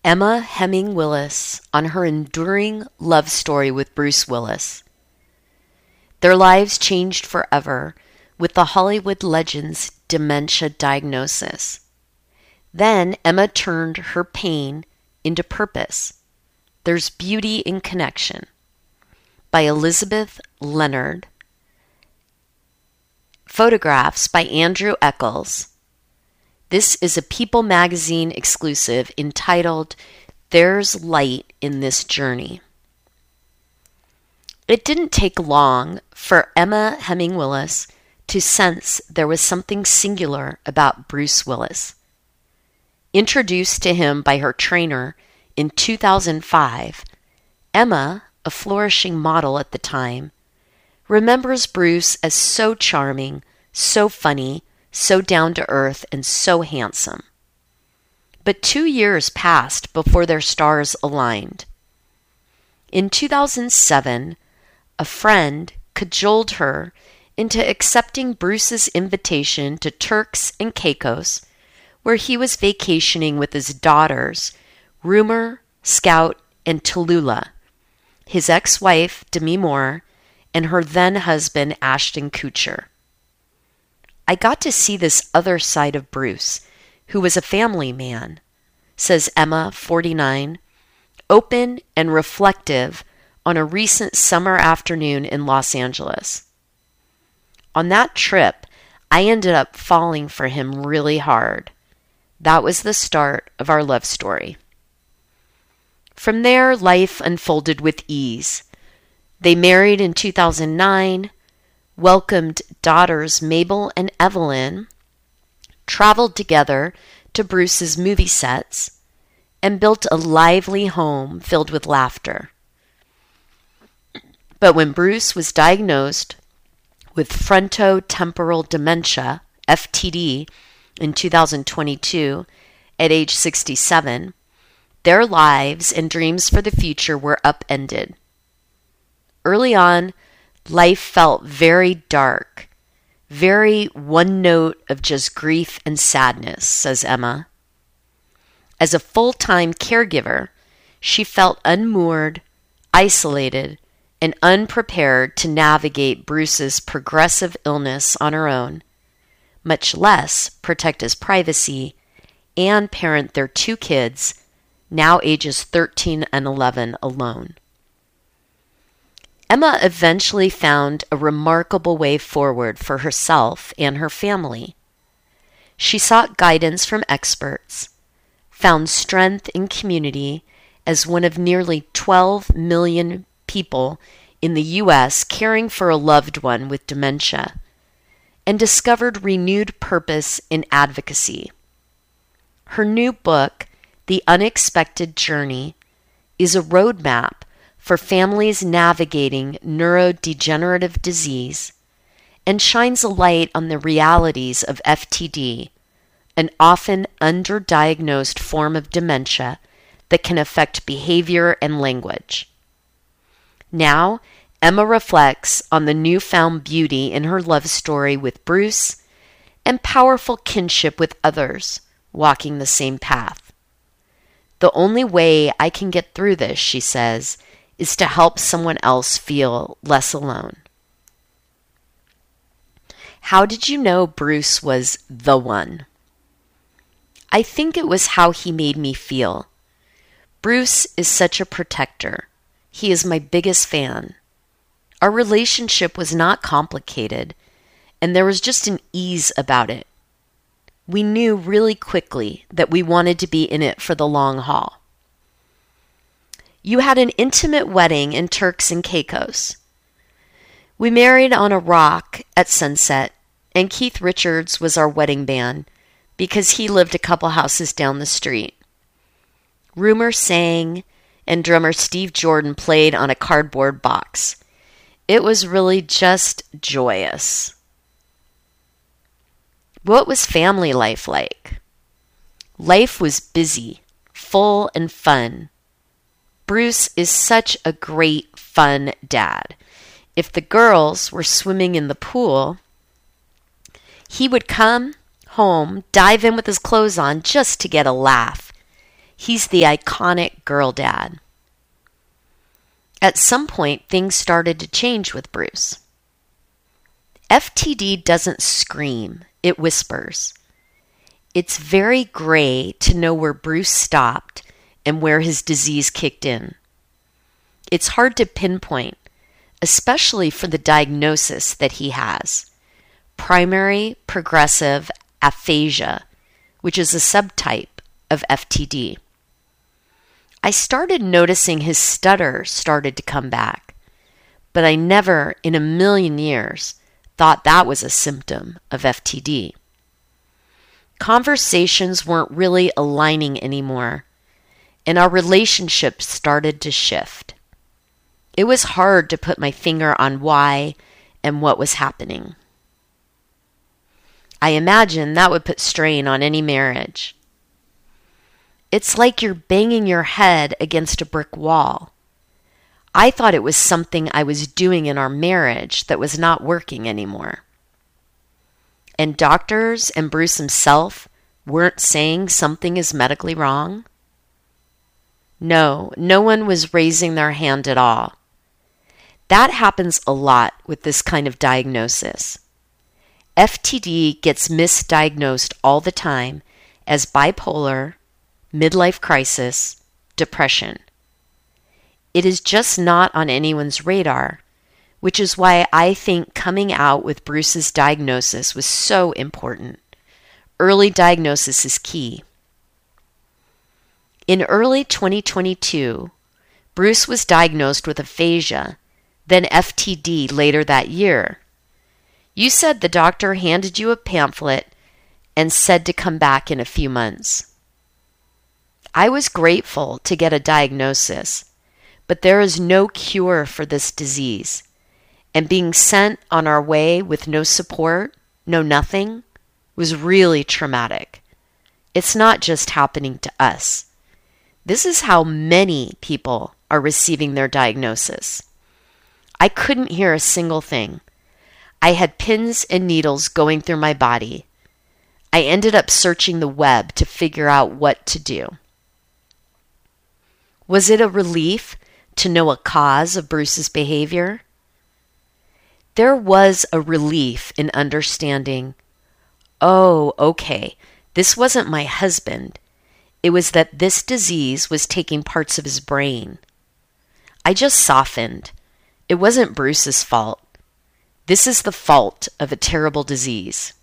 Emma Heming Willis on her enduring love story with Bruce Willis. Their lives changed forever with the Hollywood legend's dementia diagnosis. Then Emma turned her pain into purpose. There's Beauty in Connection by Elizabeth Leonard. Photographs by Andrew Eccles. This is a People magazine exclusive entitled There's Light in This Journey. It didn't take long for Emma Heming Willis to sense there was something singular about Bruce Willis. Introduced to him by her trainer in 2005, Emma, a flourishing model at the time, remembers Bruce as so charming, so funny, so down-to-earth, and so handsome. But 2 years passed before their stars aligned. In 2007, a friend cajoled her into accepting Bruce's invitation to Turks and Caicos, where he was vacationing with his daughters, Rumor, Scout, and Tallulah, his ex-wife, Demi Moore, and her then-husband, Ashton Kutcher. I got to see this other side of Bruce, who was a family man, says Emma, 49, open and reflective on a recent summer afternoon in Los Angeles. On that trip, I ended up falling for him really hard. That was the start of our love story. From there, life unfolded with ease. They married in 2009, welcomed daughters Mabel and Evelyn, traveled together to Bruce's movie sets, and built a lively home filled with laughter. But when Bruce was diagnosed with frontotemporal dementia, FTD, in 2022, at age 67, their lives and dreams for the future were upended. Early on, life felt very dark, very one note of just grief and sadness, says Emma. As a full-time caregiver, she felt unmoored, isolated, and unprepared to navigate Bruce's progressive illness on her own, much less protect his privacy and parent their 2 kids, now ages 13 and 11, alone. Emma eventually found a remarkable way forward for herself and her family. She sought guidance from experts, found strength in community as one of nearly 12 million people in the U.S. caring for a loved one with dementia, and discovered renewed purpose in advocacy. Her new book, The Unexpected Journey, is a roadmap for families navigating neurodegenerative disease and shines a light on the realities of FTD, an often underdiagnosed form of dementia that can affect behavior and language. Now, Emma reflects on the newfound beauty in her love story with Bruce and powerful kinship with others walking the same path. The only way I can get through this, she says, is to help someone else feel less alone. How did you know Bruce was the one? I think it was how he made me feel. Bruce is such a protector. He is my biggest fan. Our relationship was not complicated, and there was just an ease about it. We knew really quickly that we wanted to be in it for the long haul. You had an intimate wedding in Turks and Caicos. We married on a rock at sunset, and Keith Richards was our wedding band because he lived a couple houses down the street. Rumor sang, and drummer Steve Jordan played on a cardboard box. It was really just joyous. What was family life like? Life was busy, full, and fun. Bruce is such a great, fun dad. If the girls were swimming in the pool, he would come home, dive in with his clothes on just to get a laugh. He's the iconic girl dad. At some point, things started to change with Bruce. FTD doesn't scream, it whispers. It's very gray to know where Bruce stopped and where his disease kicked in. It's hard to pinpoint, especially for the diagnosis that he has. Primary progressive aphasia, which is a subtype of FTD. I started noticing his stutter started to come back, but I never in a million years thought that was a symptom of FTD. Conversations weren't really aligning anymore, and our relationship started to shift. It was hard to put my finger on why and what was happening. I imagine that would put strain on any marriage. It's like you're banging your head against a brick wall. I thought it was something I was doing in our marriage that was not working anymore. And doctors and Bruce himself weren't saying something is medically wrong? No one was raising their hand at all. That happens a lot with this kind of diagnosis. FTD gets misdiagnosed all the time as bipolar, midlife crisis, depression. It is just not on anyone's radar, which is why I think coming out with Bruce's diagnosis was so important. Early diagnosis is key. In early 2022, Bruce was diagnosed with aphasia, then FTD later that year. You said the doctor handed you a pamphlet and said to come back in a few months. I was grateful to get a diagnosis, but there is no cure for this disease, and being sent on our way with no support, no nothing, was really traumatic. It's not just happening to us. This is how many people are receiving their diagnosis. I couldn't hear a single thing. I had pins and needles going through my body. I ended up searching the web to figure out what to do. Was it a relief to know a cause of Bruce's behavior? There was a relief in understanding, oh, okay, this wasn't my husband. It was that this disease was taking parts of his brain. I just softened. It wasn't Bruce's fault. This is the fault of a terrible disease.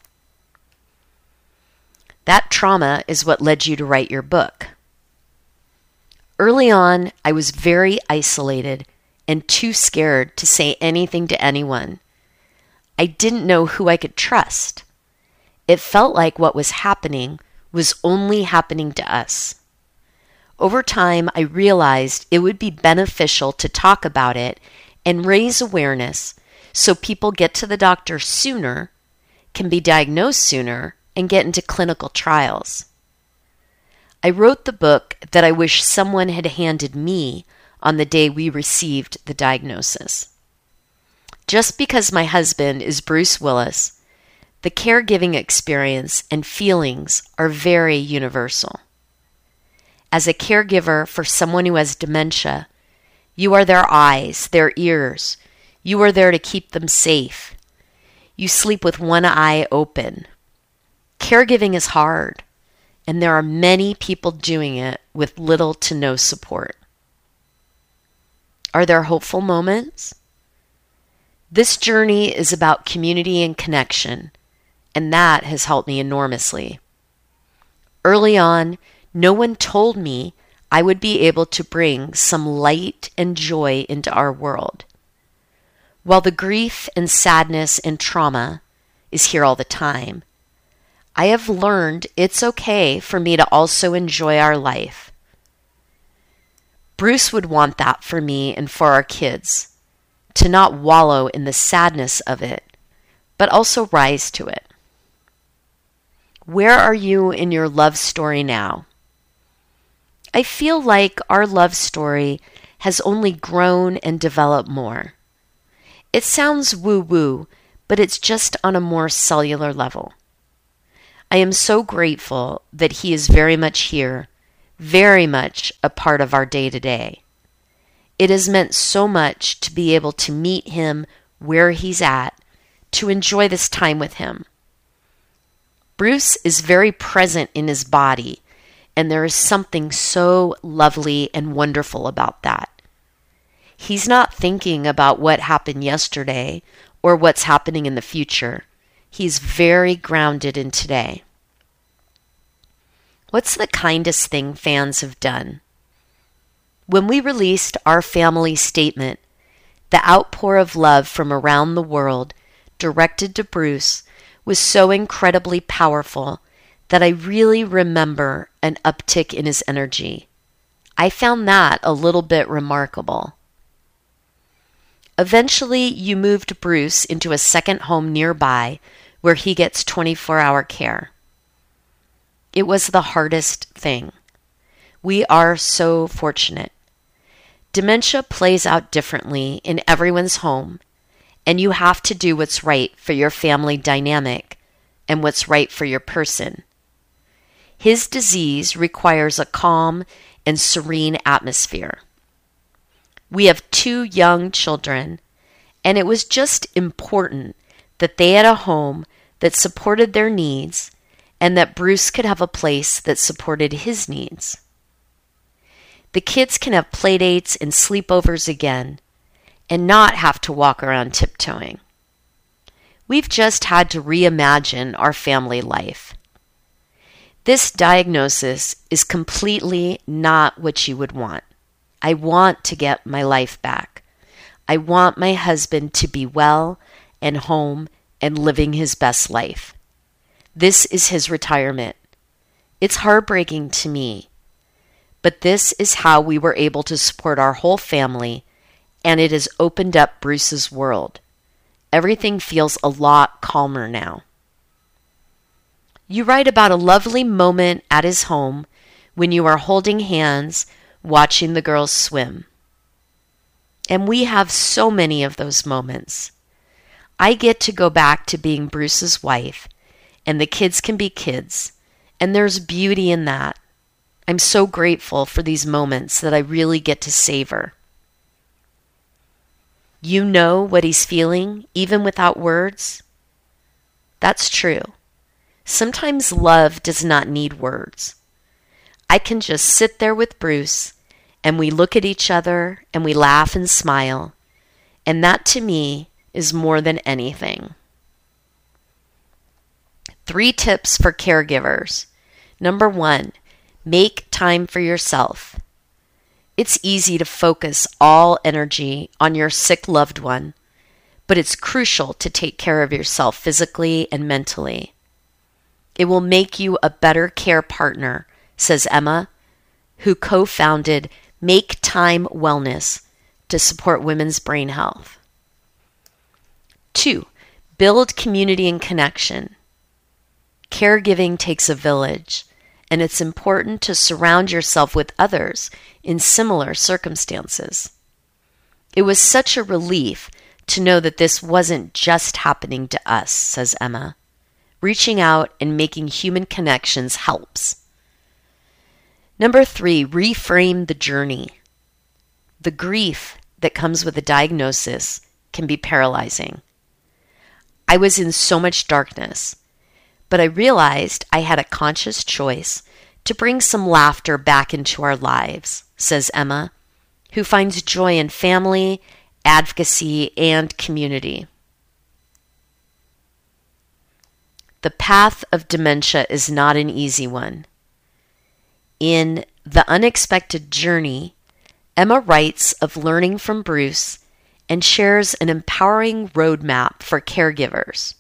That trauma is what led you to write your book. Early on, I was very isolated and too scared to say anything to anyone. I didn't know who I could trust. It felt like what was happening was only happening to us. Over time, I realized it would be beneficial to talk about it and raise awareness so people get to the doctor sooner, can be diagnosed sooner, and get into clinical trials. I wrote the book that I wish someone had handed me on the day we received the diagnosis. Just because my husband is Bruce Willis, the caregiving experience and feelings are very universal. As a caregiver for someone who has dementia, you are their eyes, their ears. You are there to keep them safe. You sleep with one eye open. Caregiving is hard, and there are many people doing it with little to no support. Are there hopeful moments? This journey is about community and connection, and that has helped me enormously. Early on, no one told me I would be able to bring some light and joy into our world. While the grief and sadness and trauma is here all the time, I have learned it's okay for me to also enjoy our life. Bruce would want that for me and for our kids, to not wallow in the sadness of it, but also rise to it. Where are you in your love story now? I feel like our love story has only grown and developed more. It sounds woo-woo, but it's just on a more cellular level. I am so grateful that he is very much here, very much a part of our day-to-day. It has meant so much to be able to meet him where he's at, to enjoy this time with him. Bruce is very present in his body, and there is something so lovely and wonderful about that. He's not thinking about what happened yesterday or what's happening in the future. He's very grounded in today. What's the kindest thing fans have done? When we released our family statement, the outpour of love from around the world directed to Bruce was so incredibly powerful that I really remember an uptick in his energy. I found that a little bit remarkable. Eventually, you moved Bruce into a second home nearby where he gets 24-hour care. It was the hardest thing. We are so fortunate. Dementia plays out differently in everyone's home, and you have to do what's right for your family dynamic and what's right for your person. His disease requires a calm and serene atmosphere. We have 2 young children, and it was just important that they had a home that supported their needs and that Bruce could have a place that supported his needs. The kids can have play dates and sleepovers again and not have to walk around tiptoeing. We've just had to reimagine our family life. This diagnosis is completely not what you would want. I want to get my life back. I want my husband to be well and home and living his best life. This is his retirement. It's heartbreaking to me, but this is how we were able to support our whole family, and it has opened up Bruce's world. Everything feels a lot calmer now. You write about a lovely moment at his home when you are holding hands, watching the girls swim. And we have so many of those moments. I get to go back to being Bruce's wife, and the kids can be kids, and there's beauty in that. I'm so grateful for these moments that I really get to savor. You know what he's feeling, even without words? That's true. Sometimes love does not need words. I can just sit there with Bruce, and we look at each other, and we laugh and smile, and that to me is more than anything. 3 tips for caregivers. Number 1, make time for yourself. It's easy to focus all energy on your sick loved one, but it's crucial to take care of yourself physically and mentally. It will make you a better care partner, says Emma, who co-founded Make Time Wellness to support women's brain health. 2, build community and connection. Caregiving takes a village, and it's important to surround yourself with others in similar circumstances. It was such a relief to know that this wasn't just happening to us, says Emma. Reaching out and making human connections helps. Number 3, reframe the journey. The grief that comes with a diagnosis can be paralyzing. I was in so much darkness, but I realized I had a conscious choice to bring some laughter back into our lives, says Emma, who finds joy in family, advocacy, and community. The path of dementia is not an easy one. In The Unexpected Journey, Emma writes of learning from Bruce and shares an empowering roadmap for caregivers.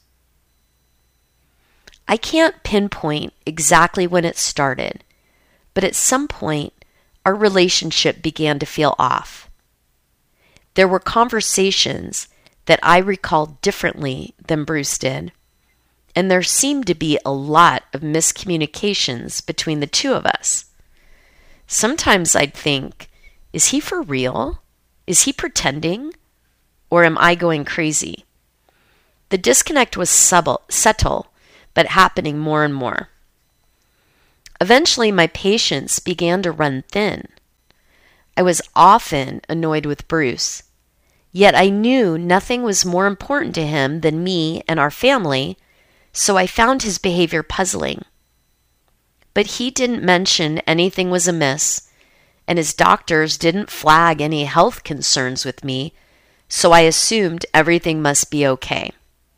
I can't pinpoint exactly when it started, but at some point, our relationship began to feel off. There were conversations that I recalled differently than Bruce did, and there seemed to be a lot of miscommunications between the 2 of us. Sometimes I'd think, is he for real? Is he pretending? Or am I going crazy? The disconnect was subtle, but happening more and more. Eventually, my patience began to run thin. I was often annoyed with Bruce, yet I knew nothing was more important to him than me and our family, so I found his behavior puzzling. But he didn't mention anything was amiss, and his doctors didn't flag any health concerns with me, so I assumed everything must be okay.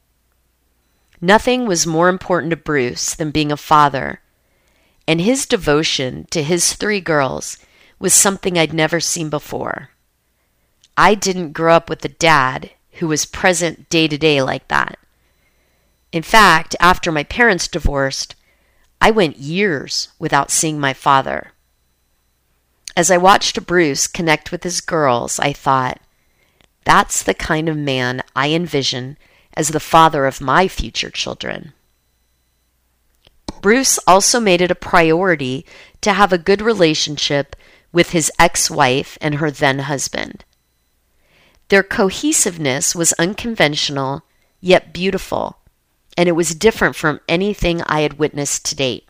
Nothing was more important to Bruce than being a father, and his devotion to his 3 girls was something I'd never seen before. I didn't grow up with a dad who was present day to day like that. In fact, after my parents divorced, I went years without seeing my father. As I watched Bruce connect with his girls, I thought, that's the kind of man I envision as the father of my future children. Bruce also made it a priority to have a good relationship with his ex-wife and her then-husband. Their cohesiveness was unconventional, yet beautiful, and it was different from anything I had witnessed to date.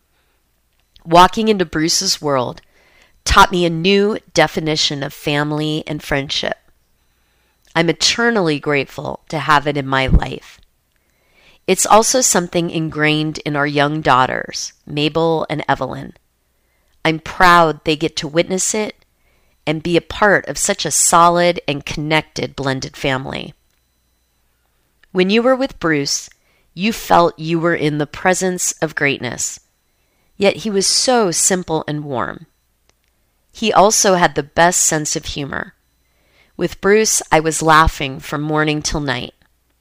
Walking into Bruce's world taught me a new definition of family and friendship. I'm eternally grateful to have it in my life. It's also something ingrained in our young daughters, Mabel and Evelyn. I'm proud they get to witness it and be a part of such a solid and connected blended family. When you were with Bruce, you felt you were in the presence of greatness, yet he was so simple and warm. He also had the best sense of humor. With Bruce, I was laughing from morning till night.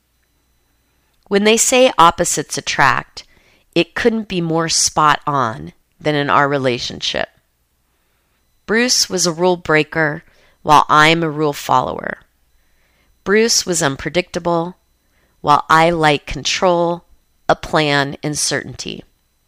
When they say opposites attract, it couldn't be more spot on than in our relationship. Bruce was a rule breaker, while I'm a rule follower. Bruce was unpredictable, while I like control, a plan, and certainty.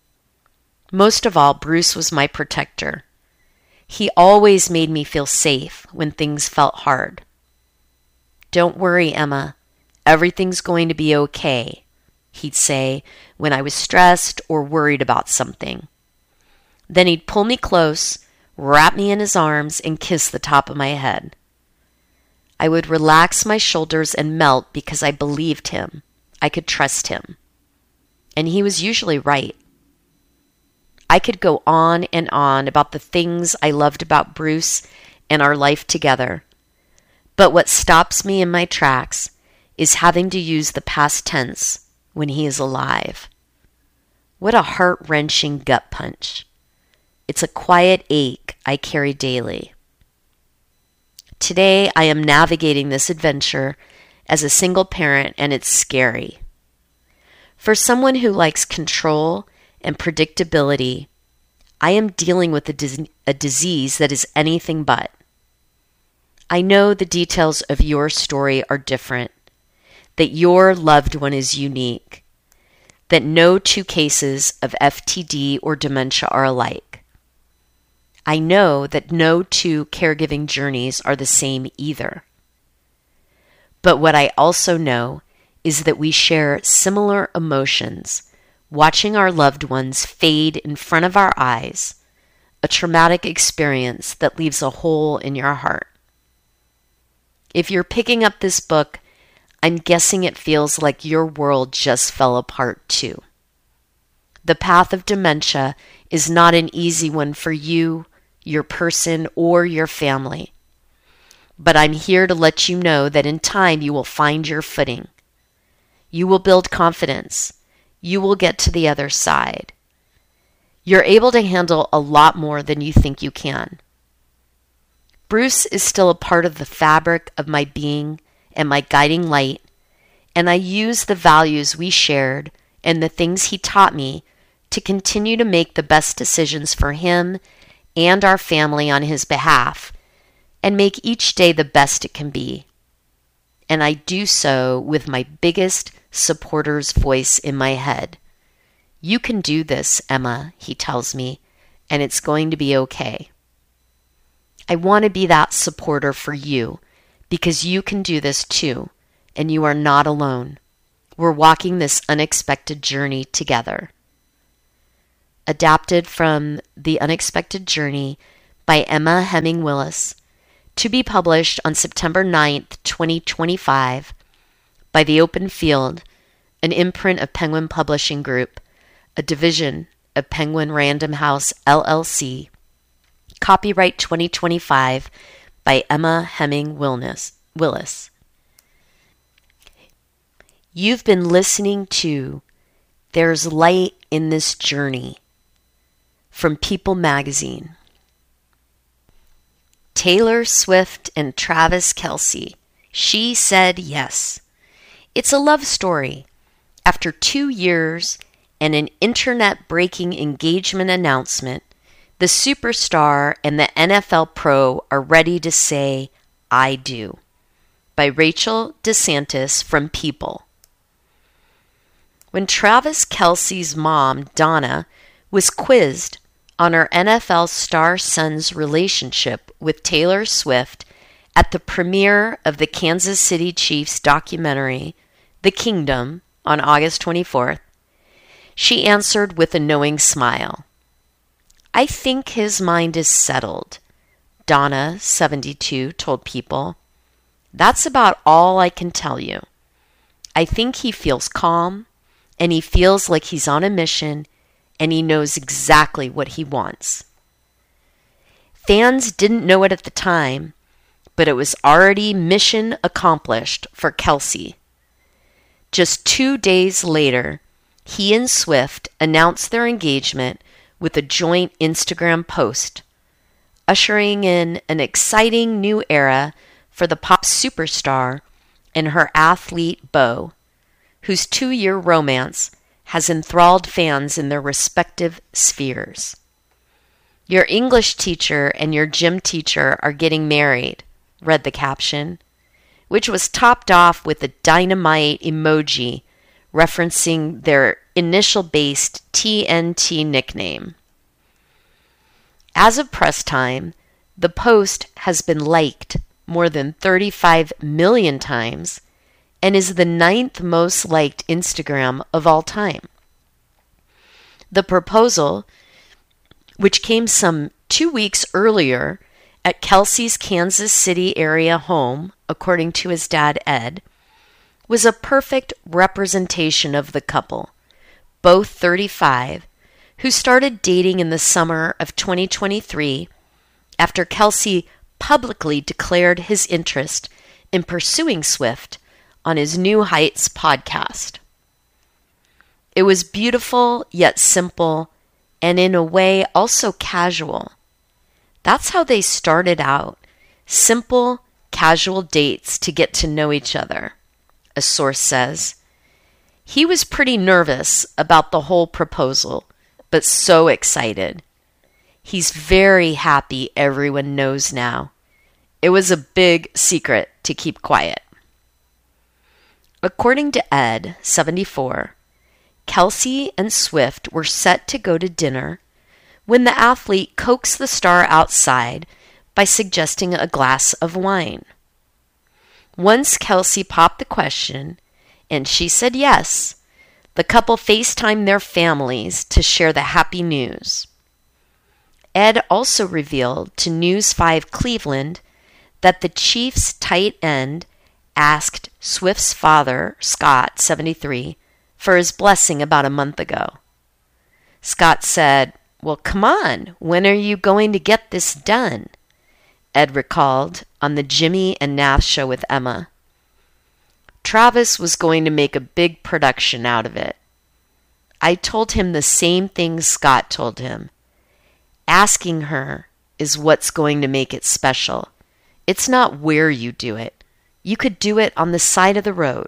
Most of all, Bruce was my protector. He always made me feel safe when things felt hard. Don't worry, Emma. Everything's going to be okay, he'd say when I was stressed or worried about something. Then he'd pull me close, wrap me in his arms, and kiss the top of my head. I would relax my shoulders and melt because I believed him. I could trust him. And he was usually right. I could go on and on about the things I loved about Bruce and our life together. But what stops me in my tracks is having to use the past tense when he is alive. What a heart-wrenching gut punch. It's a quiet ache I carry daily. Today I am navigating this adventure as a single parent, and it's scary. For someone who likes control and predictability, I am dealing with a disease that is anything but. I know the details of your story are different, that your loved one is unique, that no 2 cases of FTD or dementia are alike. I know that no 2 caregiving journeys are the same either. But what I also know is that we share similar emotions, watching our loved ones fade in front of our eyes, a traumatic experience that leaves a hole in your heart. If you're picking up this book, I'm guessing it feels like your world just fell apart too. The path of dementia is not an easy one for you, your person, or your family. But I'm here to let you know that in time you will find your footing. You will build confidence. You will get to the other side. You're able to handle a lot more than you think you can. Bruce is still a part of the fabric of my being and my guiding light, and I use the values we shared and the things he taught me to continue to make the best decisions for him and our family on his behalf, and make each day the best it can be. And I do so with my biggest supporter's voice in my head. You can do this, Emma, he tells me, and it's going to be okay. I want to be that supporter for you because you can do this too, and you are not alone. We're walking this unexpected journey together. adapted from The Unexpected Journey by Emma Heming Willis, to be published on September 9th, 2025, by The Open Field, an imprint of Penguin Publishing Group, a division of Penguin Random House, LLC. Copyright 2025 by Emma Heming Willis. You've been listening to There's Light in This Journey from People Magazine. Taylor Swift and Travis Kelce. She said yes. It's a love story. After 2 years and an internet-breaking engagement announcement, the superstar and the NFL pro are ready to say, I do. By Rachel DeSantis from People. When Travis Kelce's mom, Donna, was quizzed on her NFL star son's relationship with Taylor Swift at the premiere of the Kansas City Chiefs documentary, The Kingdom, on August 24th, she answered with a knowing smile. I think his mind is settled, Donna, 72, told People. That's about all I can tell you. I think he feels calm, and he feels like he's on a mission, and he knows exactly what he wants. Fans didn't know it at the time, but it was already mission accomplished for Kelce. Just 2 days later, he and Swift announced their engagement with a joint Instagram post, ushering in an exciting new era for the pop superstar and her athlete beau, whose 2-year romance has enthralled fans in their respective spheres. Your English teacher and your gym teacher are getting married, read the caption, which was topped off with a dynamite emoji referencing their initial-based TNT nickname. As of press time, the post has been liked more than 35 million times and is the 9th most liked Instagram of all time. The proposal, which came some 2 weeks earlier at Kelce's Kansas City area home, according to his dad Ed, was a perfect representation of the couple, both 35, who started dating in the summer of 2023 after Kelce publicly declared his interest in pursuing Swift on his New Heights podcast. It was beautiful yet simple, and in a way also casual. That's how they started out, simple, casual dates to get to know each other, a source says. He was pretty nervous about the whole proposal, but so excited. He's very happy everyone knows now. It was a big secret to keep quiet. According to Ed, 74, Kelce and Swift were set to go to dinner when the athlete coaxed the star outside by suggesting a glass of wine. Once Kelce popped the question, and she said yes, the couple FaceTimed their families to share the happy news. Ed also revealed to News 5 Cleveland that the Chiefs' tight end asked Swift's father, Scott, 73, for his blessing about a month ago. Scott said, "Well, come on, when are you going to get this done?" Ed recalled on the Jimmy and Nath show with Emma. Travis was going to make a big production out of it. I told him the same thing Scott told him. Asking her is what's going to make it special. It's not where you do it. You could do it on the side of the road.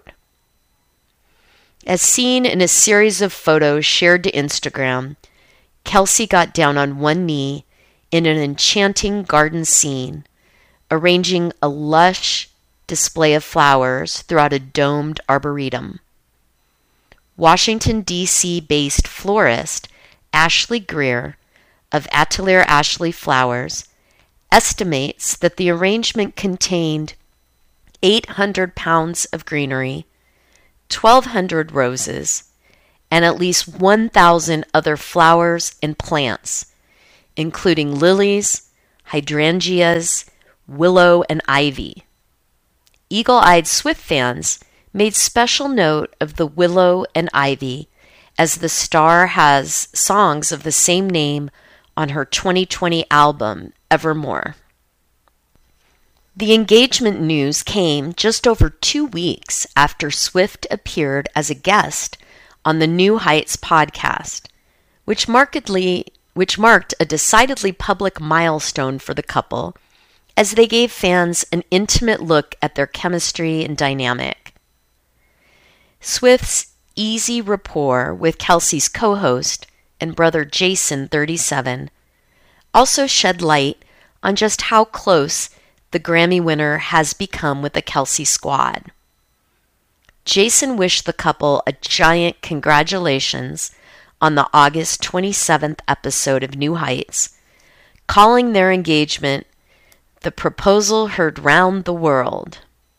As seen in a series of photos shared to Instagram, Kelce got down on one knee in an enchanting garden scene, arranging a lush display of flowers throughout a domed arboretum. Washington, D.C.-based florist Ashley Greer of Atelier Ashley Flowers estimates that the arrangement contained 800 pounds of greenery, 1,200 roses, and at least 1,000 other flowers and plants, including lilies, hydrangeas, willow, and ivy. Eagle-eyed Swift fans made special note of the willow and ivy, as the star has songs of the same name on her 2020 album, Evermore. The engagement news came just over 2 weeks after Swift appeared as a guest on the New Heights podcast, which marked a decidedly public milestone for the couple, as they gave fans an intimate look at their chemistry and dynamic. Swift's easy rapport with Kelsey's co-host and brother Jason, 37, also shed light on just how close the Grammy winner has become with the Kelsey squad. Jason wished the couple a giant congratulations on the August 27th episode of New Heights, calling their engagement the proposal heard round the world.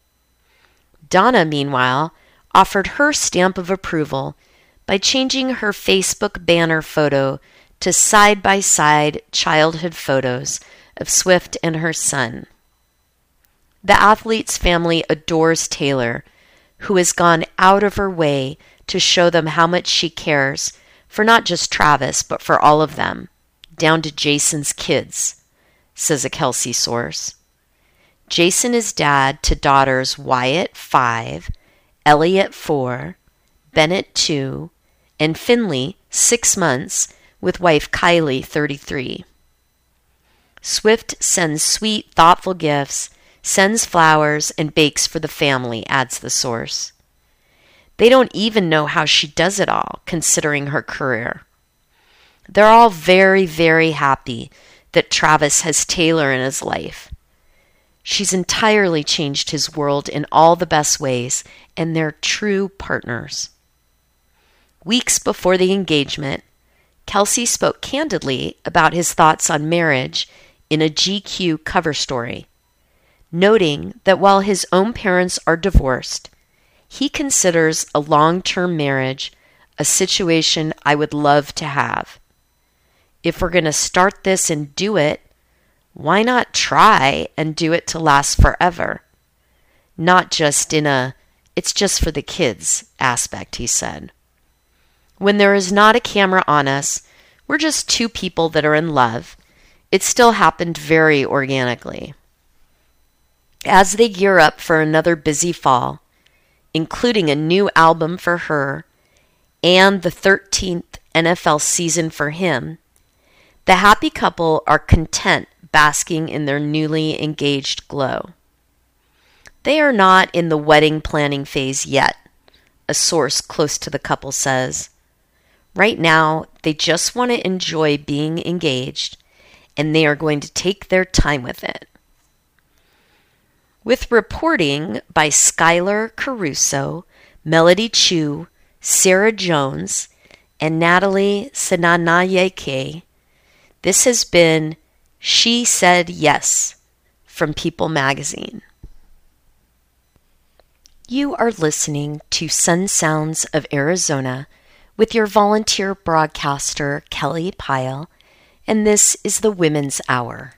Donna, meanwhile, offered her stamp of approval by changing her Facebook banner photo to side-by-side childhood photos of Swift and her son. The athlete's family adores Taylor, who has gone out of her way to show them how much she cares for not just Travis, but for all of them, down to Jason's kids, says a Kelsey source. Jason is dad to daughters Wyatt, 5, Elliot, 4, Bennett, 2, and Finley, 6 months, with wife Kylie, 33. Swift sends sweet, thoughtful gifts, sends flowers, and bakes for the family, adds the source. They don't even know how she does it all, considering her career. They're all very, very happy that Travis has Taylor in his life. She's entirely changed his world in all the best ways, and they're true partners. Weeks before the engagement, Kelsey spoke candidly about his thoughts on marriage in a GQ cover story, noting that while his own parents are divorced, he considers a long-term marriage a situation I would love to have. If we're going to start this and do it, why not try and do it to last forever? Not just in a, it's just for the kids aspect, he said. When there is not a camera on us, we're just two people that are in love. It still happened very organically. As they gear up for another busy fall, including a new album for her and the 13th NFL season for him, the happy couple are content basking in their newly engaged glow. They are not in the wedding planning phase yet, a source close to the couple says. Right now, they just want to enjoy being engaged, and they are going to take their time with it. With reporting by Skylar Caruso, Melody Chu, Sarah Jones, and Natalie Senanayake, this has been She Said Yes from People Magazine. You are listening to Sun Sounds of Arizona with your volunteer broadcaster, Kelly Pyle, and this is the Women's Hour.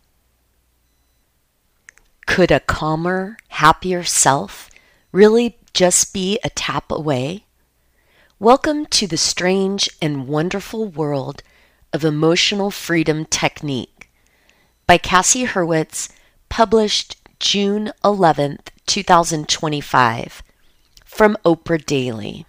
Could a calmer, happier self really just be a tap away? Welcome to the strange and wonderful world of Emotional Freedom Technique by Cassie Hurwitz, published June 11th, 2025, from Oprah Daily.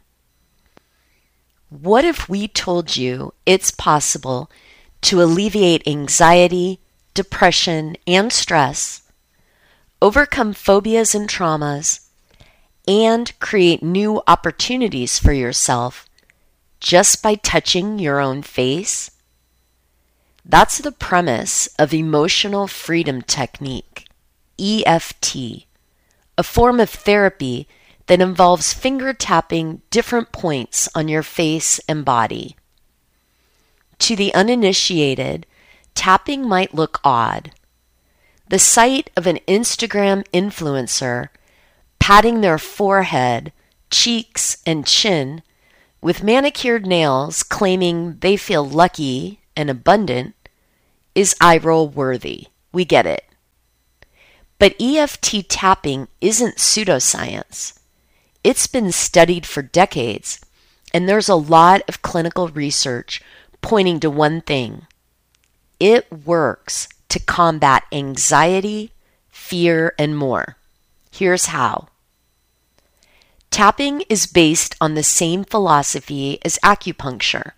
What if we told you it's possible to alleviate anxiety, depression, and stress, overcome phobias and traumas, and create new opportunities for yourself just by touching your own face? That's the premise of Emotional Freedom Technique, EFT, a form of therapy that involves finger tapping different points on your face and body. To the uninitiated, tapping might look odd. The sight of an Instagram influencer patting their forehead, cheeks, and chin with manicured nails claiming they feel lucky and abundant is eye-roll worthy. We get it. But EFT tapping isn't pseudoscience. It's been studied for decades, and there's a lot of clinical research pointing to one thing. It works to combat anxiety, fear, and more. Here's how. Tapping is based on the same philosophy as acupuncture.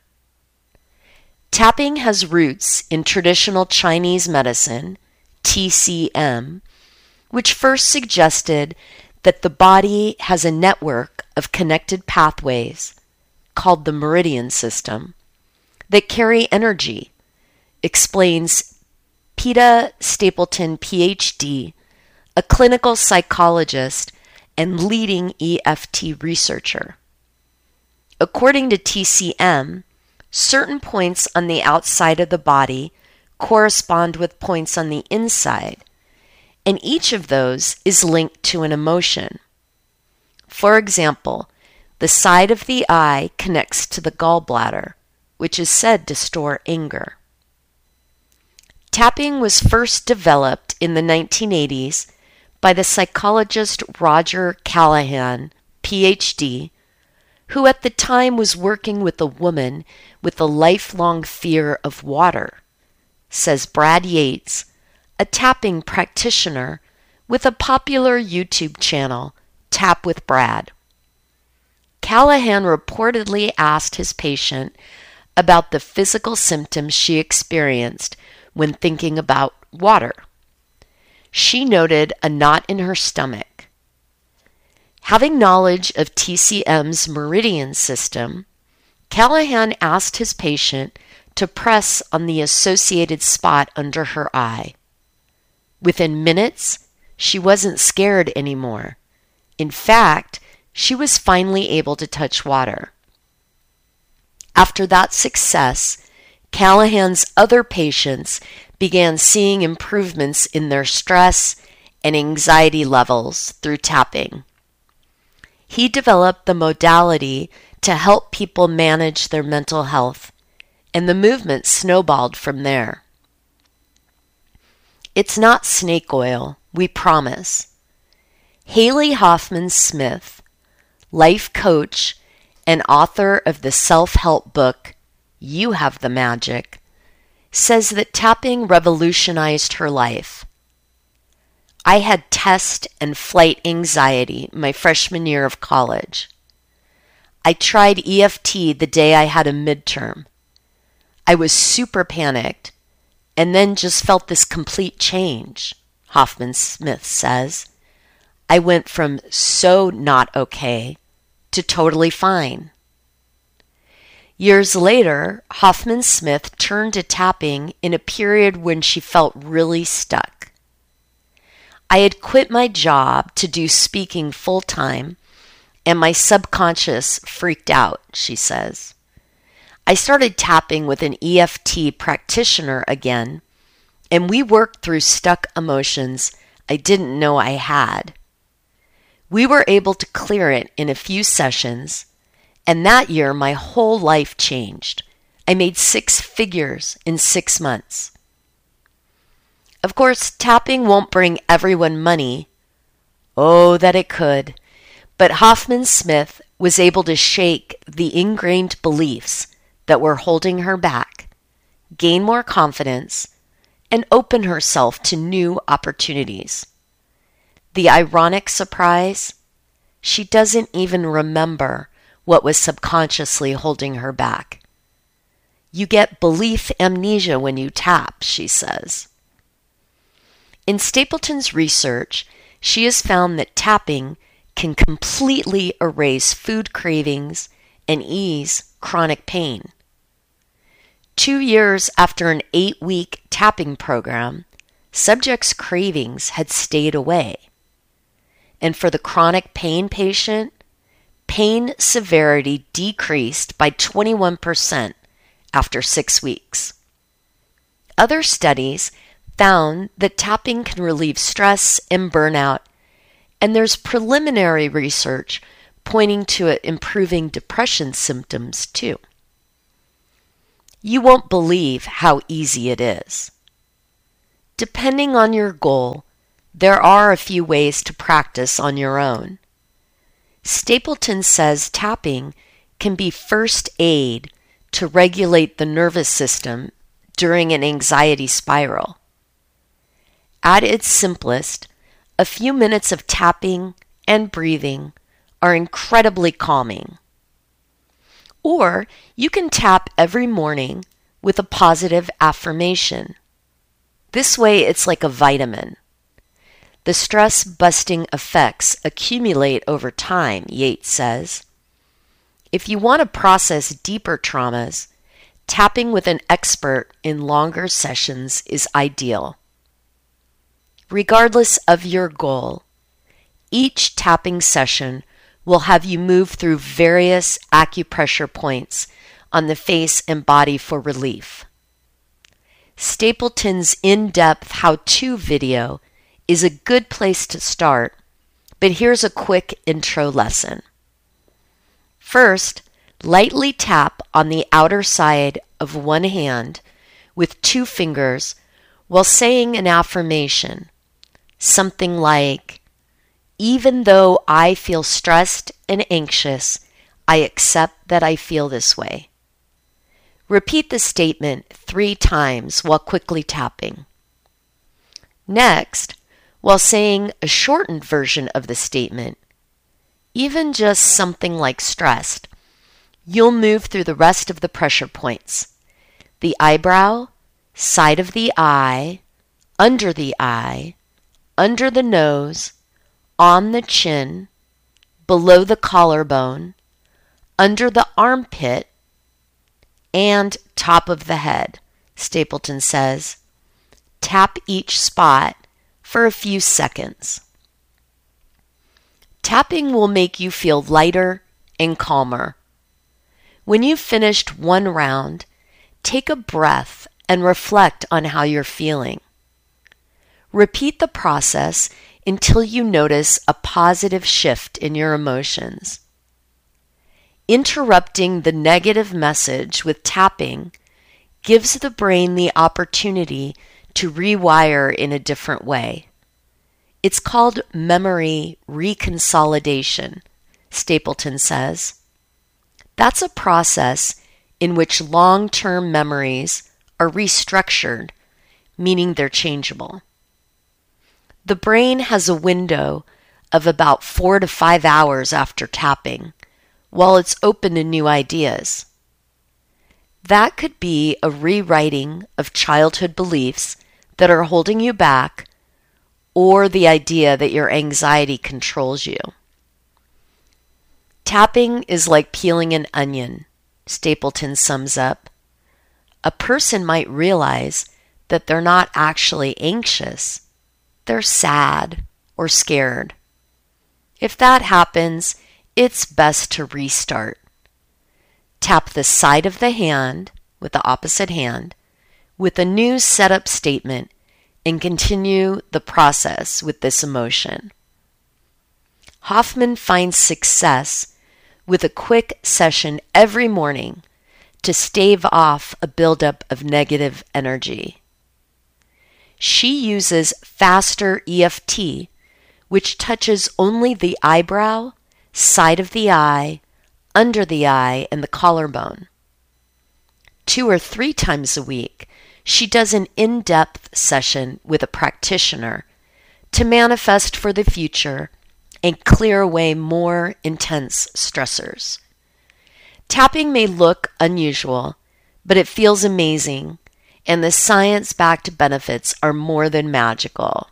Tapping has roots in traditional Chinese medicine, TCM, which first suggested that the body has a network of connected pathways, called the meridian system, that carry energy, explains Peta Stapleton, PhD, a clinical psychologist and leading EFT researcher. According to TCM, certain points on the outside of the body correspond with points on the inside, and each of those is linked to an emotion. For example, the side of the eye connects to the gallbladder, which is said to store anger. Tapping was first developed in the 1980s by the psychologist Roger Callahan, PhD, who at the time was working with a woman with a lifelong fear of water, says Brad Yates, a tapping practitioner with a popular YouTube channel, Tap with Brad. Callahan reportedly asked his patient about the physical symptoms she experienced when thinking about water. She noted a knot in her stomach. Having knowledge of TCM's meridian system, Callahan asked his patient to press on the associated spot under her eye. Within minutes, she wasn't scared anymore. In fact, she was finally able to touch water. After that success, Callahan's other patients began seeing improvements in their stress and anxiety levels through tapping. He developed the modality to help people manage their mental health, and the movement snowballed from there. It's not snake oil, we promise. Haley Hoffman Smith, life coach and author of the self-help book, You Have the Magic, says that tapping revolutionized her life. I had test and flight anxiety my freshman year of college. I tried EFT the day I had a midterm. I was super panicked and then just felt this complete change, Hoffman Smith says. I went from so not okay to totally fine. Years later, Hoffman Smith turned to tapping in a period when she felt really stuck. I had quit my job to do speaking full-time, and my subconscious freaked out, she says. I started tapping with an EFT practitioner again, and we worked through stuck emotions I didn't know I had. We were able to clear it in a few sessions, and that year my whole life changed. I made 6 figures in 6 months. Of course, tapping won't bring everyone money. Oh, that it could. But Hoffman Smith was able to shake the ingrained beliefs that were holding her back, gain more confidence, and open herself to new opportunities. The ironic surprise? She doesn't even remember what was subconsciously holding her back. You get belief amnesia when you tap, she says. In Stapleton's research, she has found that tapping can completely erase food cravings and ease chronic pain. 2 years after an 8-week tapping program, subjects' cravings had stayed away. And for the chronic pain patient, pain severity decreased by 21% after 6 weeks. Other studies found that tapping can relieve stress and burnout, and there's preliminary research pointing to it improving depression symptoms too. You won't believe how easy it is. Depending on your goal, there are a few ways to practice on your own. Stapleton says tapping can be first aid to regulate the nervous system during an anxiety spiral. At its simplest, a few minutes of tapping and breathing are incredibly calming. Or you can tap every morning with a positive affirmation. This way it's like a vitamin. The stress-busting effects accumulate over time, Yates says. If you want to process deeper traumas, tapping with an expert in longer sessions is ideal. Regardless of your goal, each tapping session will have you move through various acupressure points on the face and body for relief. Stapleton's in-depth how-to video is a good place to start, but here's a quick intro lesson. First, lightly tap on the outer side of one hand with 2 fingers while saying an affirmation, something like, "Even though I feel stressed and anxious, I accept that I feel this way." Repeat the statement 3 times while quickly tapping. Next, while saying a shortened version of the statement, even just something like stressed, you'll move through the rest of the pressure points: the eyebrow, side of the eye, under the nose, on the chin, below the collarbone, under the armpit, and top of the head, Stapleton says. Tap each spot for a few seconds. Tapping will make you feel lighter and calmer. When you've finished one round, take a breath and reflect on how you're feeling. Repeat the process until you notice a positive shift in your emotions. Interrupting the negative message with tapping gives the brain the opportunity to rewire in a different way. It's called memory reconsolidation, Stapleton says. That's a process in which long-term memories are restructured, meaning they're changeable. The brain has a window of about 4 to 5 hours after tapping, while it's open to new ideas. That could be a rewriting of childhood beliefs that are holding you back, or the idea that your anxiety controls you. Tapping is like peeling an onion, Stapleton sums up. A person might realize that they're not actually anxious, they're sad or scared. If that happens, it's best to restart. Tap the side of the hand with the opposite hand with a new setup statement and continue the process with this emotion. Hoffman finds success with a quick session every morning to stave off a buildup of negative energy. She uses faster EFT, which touches only the eyebrow, side of the eye, under the eye, and the collarbone. 2 or 3 times a week, she does an in-depth session with a practitioner to manifest for the future and clear away more intense stressors. Tapping may look unusual, but it feels amazing, and the science-backed benefits are more than magical.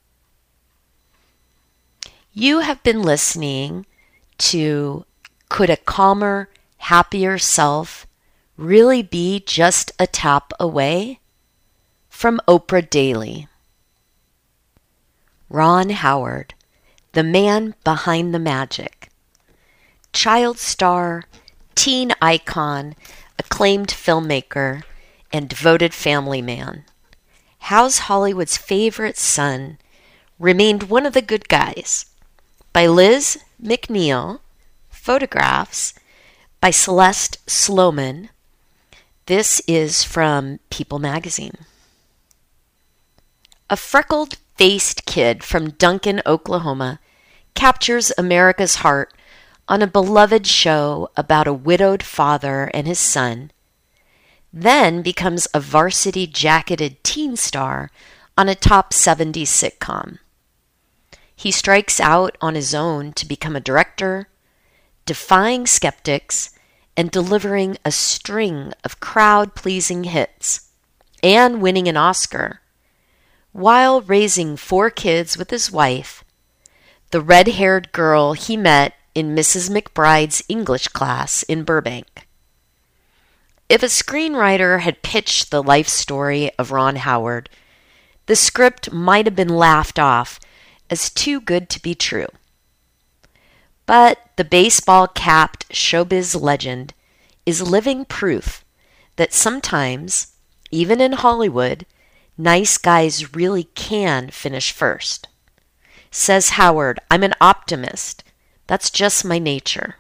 You have been listening to Could a Calmer, Happier Self Really Be Just a Tap Away? From Oprah Daily. Ron Howard, the man behind the magic. Child star, teen icon, acclaimed filmmaker, and devoted family man. How's Hollywood's favorite son remained one of the good guys. By Liz McNeil, photographs by Celeste Sloman. This is from People magazine. A freckled-faced kid from Duncan, Oklahoma, captures America's heart on a beloved show about a widowed father and his son, then becomes a varsity-jacketed teen star on a top 70s sitcom. He strikes out on his own to become a director, defying skeptics and delivering a string of crowd-pleasing hits, and winning an Oscar, while raising 4 kids with his wife, the red-haired girl he met in Mrs. McBride's English class in Burbank. If a screenwriter had pitched the life story of Ron Howard, the script might have been laughed off as too good to be true. But the baseball-capped showbiz legend is living proof that sometimes, even in Hollywood, nice guys really can finish first. Says Howard, "I'm an optimist. That's just my nature."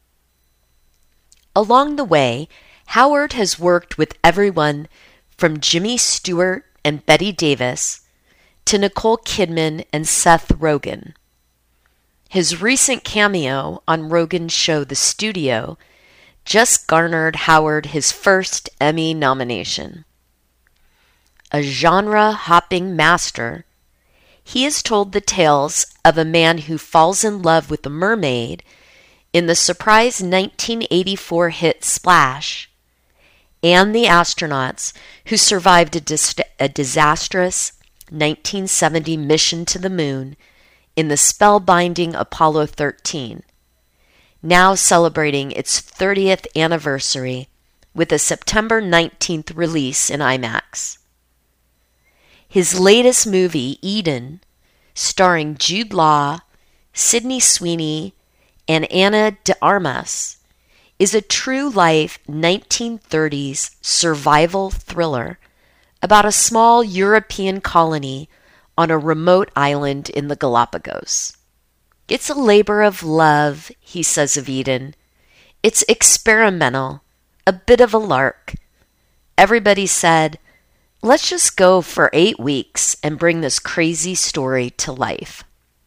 Along the way, Howard has worked with everyone from Jimmy Stewart and Bette Davis to Nicole Kidman and Seth Rogen. His recent cameo on Rogen's show The Studio just garnered Howard his first Emmy nomination. A genre-hopping master, he has told the tales of a man who falls in love with a mermaid in the surprise 1984 hit Splash, and the astronauts who survived a disastrous 1970 mission to the moon in the spellbinding Apollo 13, now celebrating its 30th anniversary with a September 19th release in IMAX. His latest movie, Eden, starring Jude Law, Sydney Sweeney, and Ana de Armas, is a true-life 1930s survival thriller about a small European colony on a remote island in the Galapagos. "It's a labor of love," he says of Eden. "It's experimental, a bit of a lark. Everybody said, let's just go for 8 weeks and bring this crazy story to life."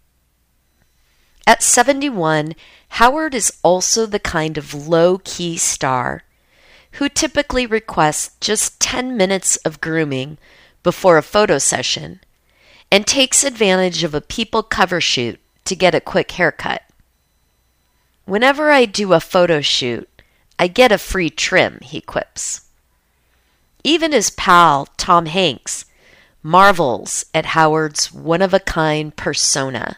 At 71, Howard is also the kind of low-key star who typically requests just 10 minutes of grooming before a photo session and takes advantage of a People cover shoot to get a quick haircut. "Whenever I do a photo shoot, I get a free trim," he quips. Even his pal, Tom Hanks, marvels at Howard's one-of-a-kind persona.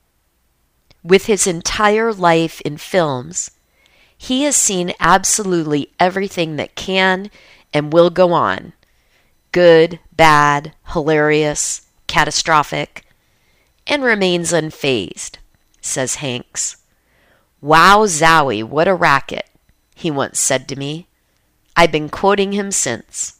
With his entire life in films, he has seen absolutely everything that can and will go on. Good, bad, hilarious, catastrophic, and remains unfazed, says Hanks. "Wow zowie, what a racket," he once said to me. I've been quoting him since.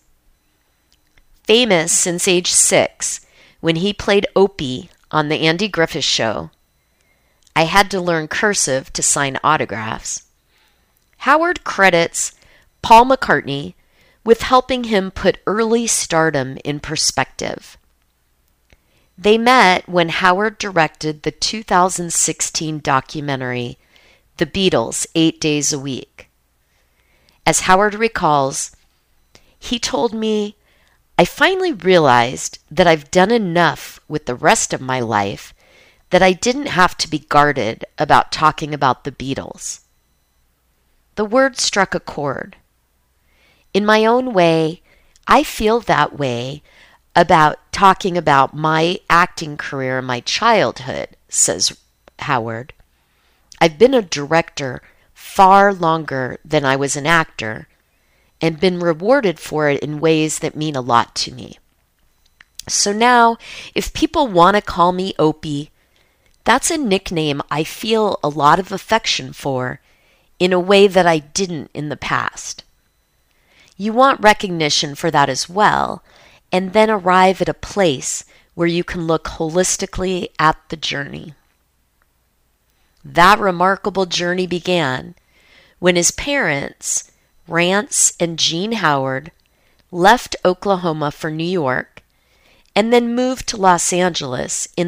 Famous since age 6, when he played Opie on The Andy Griffith Show, I had to learn cursive to sign autographs. Howard credits Paul McCartney with helping him put early stardom in perspective. They met when Howard directed the 2016 documentary, The Beatles, 8 Days a Week. As Howard recalls, he told me, "I finally realized that I've done enough with the rest of my life that I didn't have to be guarded about talking about the Beatles." The word struck a chord. In my own way, I feel that way about talking about my acting career in my childhood, says Howard. I've been a director far longer than I was an actor and been rewarded for it in ways that mean a lot to me. So now, if people want to call me Opie, that's a nickname I feel a lot of affection for in a way that I didn't in the past. You want recognition for that as well, and then arrive at a place where you can look holistically at the journey. That remarkable journey began when his parents, Rance and Jean Howard, left Oklahoma for New York and then moved to Los Angeles in